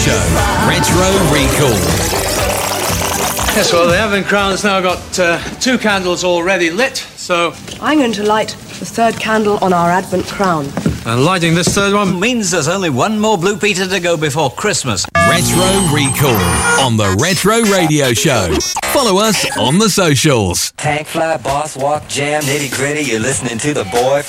Show. Retro Recall. Yes, well, the Advent Crown's now got 2 candles already lit, so... I'm going to light the 3rd candle on our Advent Crown. And lighting this 3rd one... means there's only one more Blue Peter to go before Christmas. Retro Recall on the Retro Radio Show. Follow us on the socials. Tank fly, boss walk, jam, nitty gritty. You're listening to the boy from